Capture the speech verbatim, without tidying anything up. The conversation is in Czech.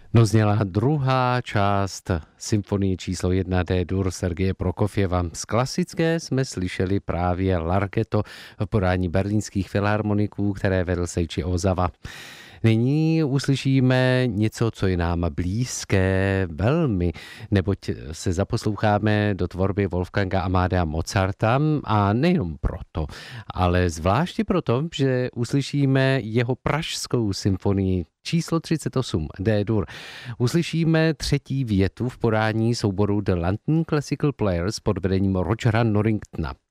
No zněla druhá část symfonie číslo jedna D-dur Sergeje Prokofjeva. Z klasické jsme slyšeli právě Larghetto v podání berlínských filharmoniků, které vedl Seiichi Ozawa. Nyní uslyšíme něco, co je nám blízké velmi, neboť se zaposloucháme do tvorby Wolfganga Amadea Mozarta a nejenom proto, ale zvláště proto, že uslyšíme jeho pražskou symfonii číslo třicet osm D-dur. Uslyšíme třetí větu v podání souboru The London Classical Players pod vedením Rogera Norringtona.